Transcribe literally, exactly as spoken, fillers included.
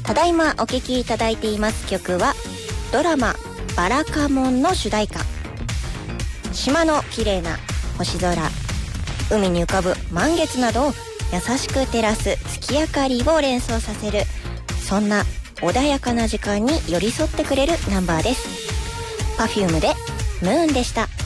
ただいまお聴きいただいています曲はドラマバラカモンの主題歌。島の綺麗な星空、海に浮かぶ満月などを優しく照らす月明かりを連想させる、そんな穏やかな時間に寄り添ってくれるナンバーです。 パフューム でムーンでした。